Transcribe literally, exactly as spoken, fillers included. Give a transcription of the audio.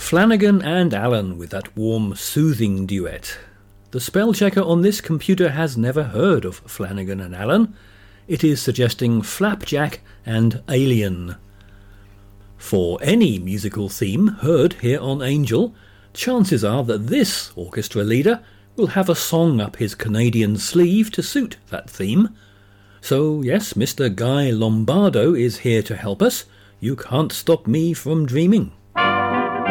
Flanagan and Allen with that warm, soothing duet. The spell checker on this computer has never heard of Flanagan and Allen. It is suggesting Flapjack and Alien. For any musical theme heard here on Angel, chances are that this orchestra leader will have a song up his Canadian sleeve to suit that theme. So yes, Mister Guy Lombardo is here to help us. You can't stop me from dreaming.